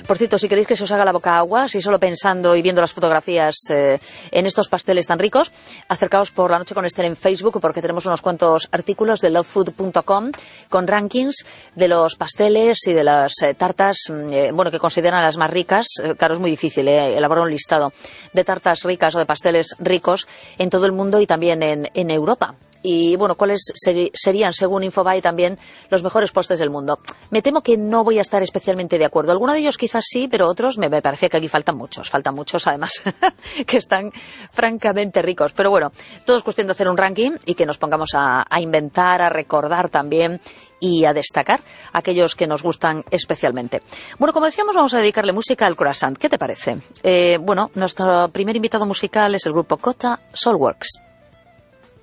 Por cierto, si queréis que se os haga la boca agua, si solo pensando y viendo las fotografías en estos pasteles tan ricos, acercaos por la noche con Esther en Facebook, porque tenemos unos cuantos artículos de lovefood.com con rankings de los pasteles y de las tartas, que consideran las más ricas. Claro, es muy difícil elaborar un listado de tartas ricas o de pasteles ricos en todo el mundo y también en Europa. Y bueno, ¿cuáles serían, según Infobae, también los mejores postres del mundo? Me temo que no voy a estar especialmente de acuerdo. Algunos de ellos quizás sí, pero otros me parecía que aquí faltan muchos además, que están francamente ricos. Pero bueno, todo es cuestión de hacer un ranking y que nos pongamos a inventar, a recordar también y a destacar aquellos que nos gustan especialmente. Bueno, como decíamos, vamos a dedicarle música al croissant. ¿Qué te parece? Nuestro primer invitado musical es el grupo Kota Soulworks.